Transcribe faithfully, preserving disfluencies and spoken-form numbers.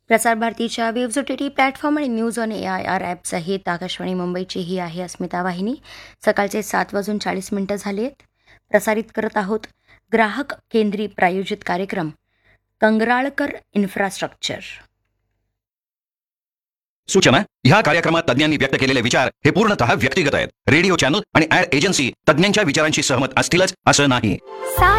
प्रसार भारतीच्या waves O T T platform आणि news on A I R app सहित आकाशवाणी मुंबईची ही आहे अस्मिता वाहिनी. सकाळचे सात वाजून चाळीस मिनटं झाली आहेत. प्रसारित करत आहोत ग्राहक केंद्री प्रायोजित कार्यक्रम कंगराळकर इन्फ्रास्ट्रक्चर. सूचना: ह्या कार्यक्रमात तज्ञांनी व्यक्त केलेले विचार हे पूर्णतः व्यक्तिगत आहेत. रेडिओ चॅनल आणि ॲड एजन्सी तज्ञांच्या विचारांशी सहमत असतीलच असं नाही.